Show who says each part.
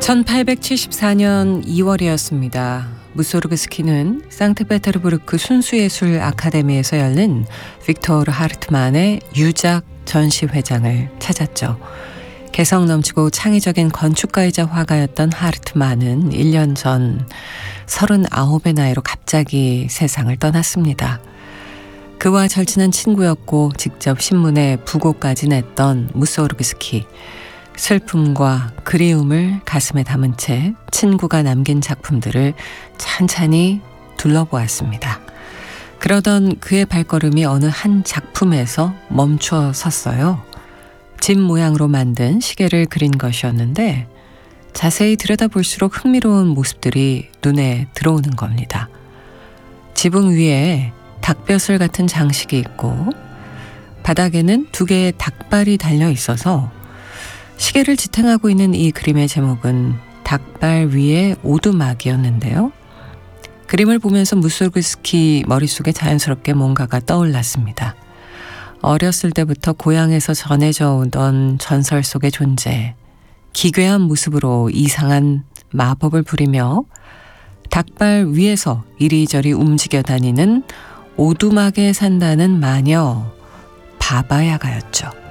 Speaker 1: 1874년 2월이었습니다. 무소르그스키는 상트페테르부르크 순수예술 아카데미에서 열린 빅토르 하르트만의 유작 전시회장을 찾았죠. 개성 넘치고 창의적인 건축가이자 화가였던 하르트만은 1년 전 39의 나이로 갑자기 세상을 떠났습니다. 그와 절친한 친구였고 직접 신문에 부고까지 냈던 무소르그스키. 슬픔과 그리움을 가슴에 담은 채 친구가 남긴 작품들을 찬찬히 둘러보았습니다. 그러던 그의 발걸음이 어느 한 작품에서 멈춰 섰어요. 집 모양으로 만든 시계를 그린 것이었는데 자세히 들여다볼수록 흥미로운 모습들이 눈에 들어오는 겁니다. 지붕 위에 닭벼슬 같은 장식이 있고 바닥에는 2개의 닭발이 달려 있어서 시계를 지탱하고 있는 이 그림의 제목은 닭발 위에 오두막이었는데요. 그림을 보면서 무소르그스키 머릿속에 자연스럽게 뭔가가 떠올랐습니다. 어렸을 때부터 고향에서 전해져 오던 전설 속의 존재, 기괴한 모습으로 이상한 마법을 부리며 닭발 위에서 이리저리 움직여 다니는 오두막에 산다는 마녀 바바야가였죠.